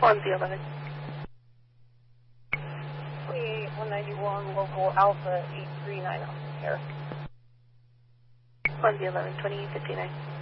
1Z11. 191, local Alpha 839 here. 1Z11, 2059.